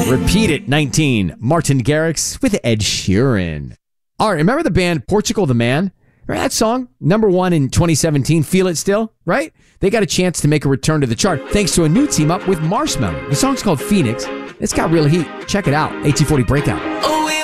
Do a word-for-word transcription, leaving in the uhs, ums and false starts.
Repeat It, nineteen. Martin Garrix with Ed Sheeran. All right, remember the band Portugal the Man? Remember that song? Number one in twenty seventeen. Feel It Still, right? They got a chance to make a return to the chart thanks to a new team up with Marshmello. The song's called Phoenix. It's got real heat. Check it out. eighteen forty Breakout. Oh,